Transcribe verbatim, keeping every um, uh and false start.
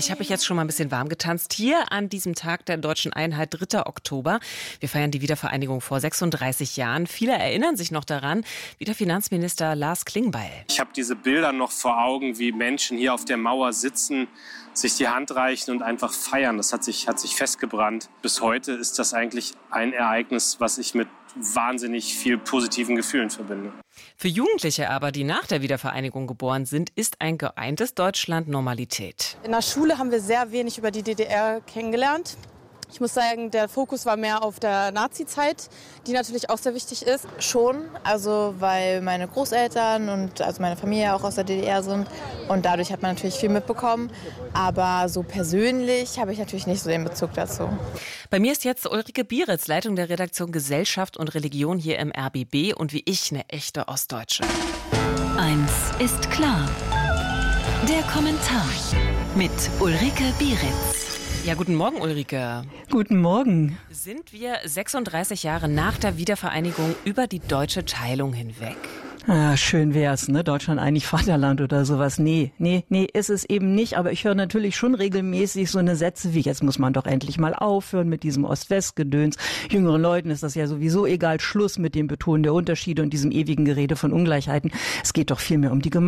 Ich habe mich jetzt schon mal ein bisschen warm getanzt hier an diesem Tag der deutschen Einheit, dritter Oktober. Wir feiern die Wiedervereinigung vor sechsunddreißig Jahren. Viele erinnern sich noch daran, wie der Finanzminister Lars Klingbeil. Ich habe diese Bilder noch vor Augen, wie Menschen hier auf der Mauer sitzen, sich die Hand reichen und einfach feiern. Das hat sich, hat sich festgebrannt. Bis heute ist das eigentlich ein Ereignis, was ich mit wahnsinnig viel positiven Gefühlen verbinde. Für Jugendliche aber, die nach der Wiedervereinigung geboren sind, ist ein geeintes Deutschland Normalität. In der Schule haben wir sehr wenig über die D D R kennengelernt. Ich muss sagen, der Fokus war mehr auf der Nazi-Zeit, die natürlich auch sehr wichtig ist. Schon, also weil meine Großeltern und also meine Familie auch aus der D D R sind und dadurch hat man natürlich viel mitbekommen. Aber so persönlich habe ich natürlich nicht so den Bezug dazu. Bei mir ist jetzt Ulrike Bieritz, Leitung der Redaktion Gesellschaft und Religion hier im R B B und wie ich eine echte Ostdeutsche. Eins ist klar. Der Kommentar mit Ulrike Bieritz. Ja, guten Morgen, Ulrike. Guten Morgen. Sind wir sechsunddreißig Jahre nach der Wiedervereinigung über die deutsche Teilung hinweg? Ah, schön wär's, ne? Deutschland eigentlich Vaterland oder sowas. Nee, nee, nee, ist es eben nicht. Aber ich höre natürlich schon regelmäßig so eine Sätze wie, jetzt muss man doch endlich mal aufhören mit diesem Ost-West-Gedöns. Jüngeren Leuten ist das ja sowieso egal. Schluss mit dem Betonen der Unterschiede und diesem ewigen Gerede von Ungleichheiten. Es geht doch vielmehr um die Gemeinschaft.